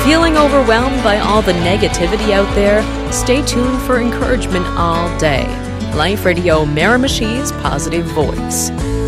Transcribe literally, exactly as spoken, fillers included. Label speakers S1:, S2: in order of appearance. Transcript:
S1: Feeling overwhelmed by all the negativity out there? Stay tuned for encouragement all day. Life Radio Miramichi's Positive Voice.